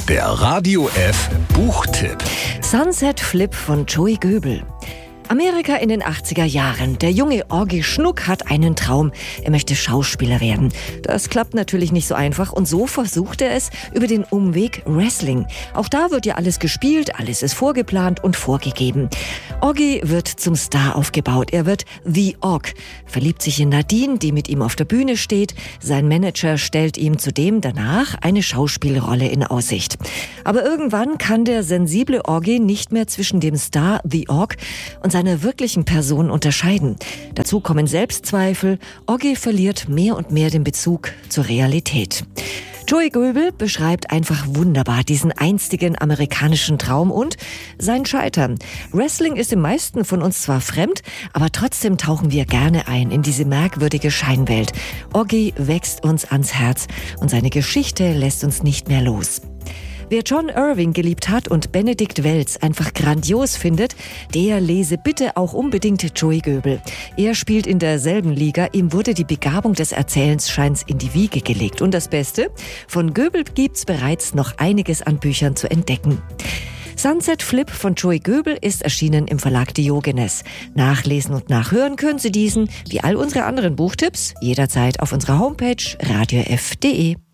Der Radio F Buchtipp. Sunset Flip von Joey Goebel. Amerika in den 80er Jahren. Der junge Orgi Schnuck hat einen Traum. Er möchte Schauspieler werden. Das klappt natürlich nicht so einfach und so versucht er es über den Umweg Wrestling. Auch da wird ja alles gespielt, alles ist vorgeplant und vorgegeben. Orgi wird zum Star aufgebaut. Er wird The Org, verliebt sich in Nadine, die mit ihm auf der Bühne steht. Sein Manager stellt ihm zudem danach eine Schauspielrolle in Aussicht. Aber irgendwann kann der sensible Orgi nicht mehr zwischen dem Star The Org und seiner wirklichen Person unterscheiden. Dazu kommen Selbstzweifel. Orgi verliert mehr und mehr den Bezug zur Realität. Joey Goebel beschreibt einfach wunderbar diesen einstigen amerikanischen Traum und sein Scheitern. Wrestling ist den meisten von uns zwar fremd, aber trotzdem tauchen wir gerne ein in diese merkwürdige Scheinwelt. Orgi wächst uns ans Herz und seine Geschichte lässt uns nicht mehr los. Wer John Irving geliebt hat und Benedikt Wells einfach grandios findet, der lese bitte auch unbedingt Joey Goebel. Er spielt in derselben Liga, ihm wurde die Begabung des Erzählens scheint's in die Wiege gelegt. Und das Beste, von Goebel gibt's bereits noch einiges an Büchern zu entdecken. Sunset Flip von Joey Goebel ist erschienen im Verlag Diogenes. Nachlesen und nachhören können Sie diesen, wie all unsere anderen Buchtipps, jederzeit auf unserer Homepage radiof.de.